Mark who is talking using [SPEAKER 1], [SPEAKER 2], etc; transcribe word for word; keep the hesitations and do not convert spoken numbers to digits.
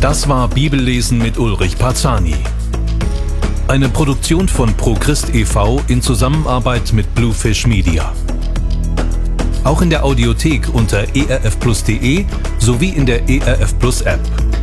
[SPEAKER 1] Das war Bibellesen mit Ulrich Parzani. Eine Produktion von ProChrist e V in Zusammenarbeit mit Bluefish Media. Auch in der Audiothek unter e r f plus punkt d e sowie in der E R F Plus App.